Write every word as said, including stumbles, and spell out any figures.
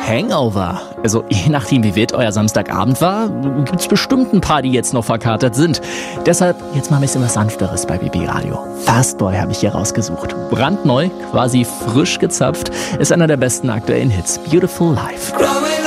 Hangover. Also je nachdem, wie wild euer Samstagabend war, gibt's bestimmt ein paar, die jetzt noch verkatert sind. Deshalb jetzt mal ein bisschen was Sanfteres bei B B Radio. Fastboy habe ich hier rausgesucht. Brandneu, quasi frisch gezapft, ist einer der besten aktuellen Hits. Beautiful Life.